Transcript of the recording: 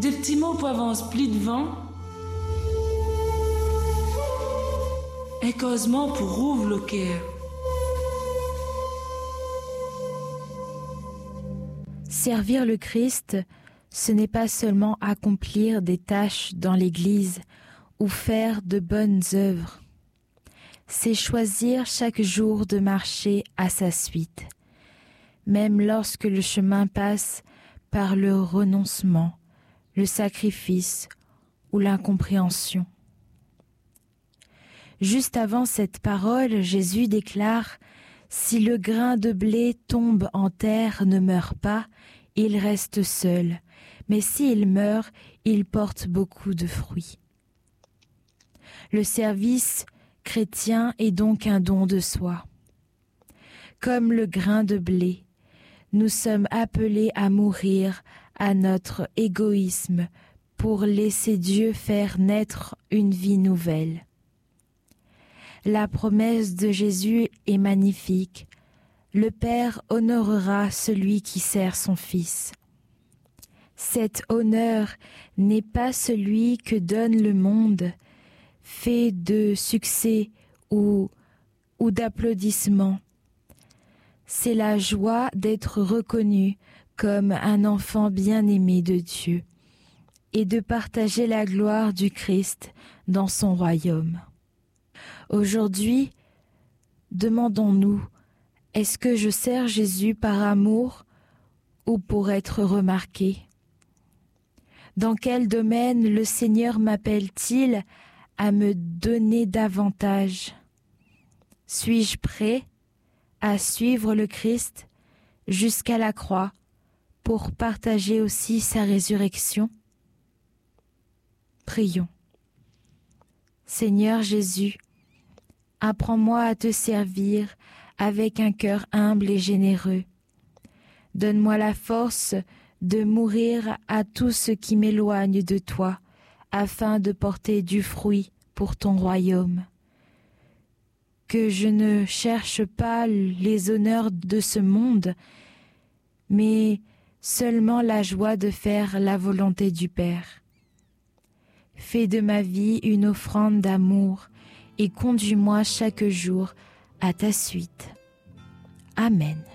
des petits mots pour avancer plus devant, et causement pour rouvre le cœur. Servir le Christ, ce n'est pas seulement accomplir des tâches dans l'Église ou faire de bonnes œuvres. C'est choisir chaque jour de marcher à sa suite, même lorsque le chemin passe par le renoncement, le sacrifice ou l'incompréhension. Juste avant cette parole, Jésus déclare « Si le grain de blé tombe en terre, ne meurt pas, il reste seul, mais s'il meurt, il porte beaucoup de fruits. » Le service chrétien est donc un don de soi. Comme le grain de blé, nous sommes appelés à mourir à notre égoïsme pour laisser Dieu faire naître une vie nouvelle. La promesse de Jésus est magnifique. Le Père honorera celui qui sert son Fils. Cet honneur n'est pas celui que donne le monde, fait de succès ou d'applaudissements. C'est la joie d'être reconnu comme un enfant bien-aimé de Dieu et de partager la gloire du Christ dans son royaume. Aujourd'hui, demandons-nous, est-ce que je sers Jésus par amour ou pour être remarqué? Dans quel domaine le Seigneur m'appelle-t-il à me donner davantage? Suis-je prêt à suivre le Christ jusqu'à la croix pour partager aussi sa résurrection? Prions. Seigneur Jésus, apprends-moi à te servir avec un cœur humble et généreux. Donne-moi la force de mourir à tout ce qui m'éloigne de toi, afin de porter du fruit pour ton royaume. Que je ne cherche pas les honneurs de ce monde, mais seulement la joie de faire la volonté du Père. Fais de ma vie une offrande d'amour et conduis-moi chaque jour à ta suite. Amen.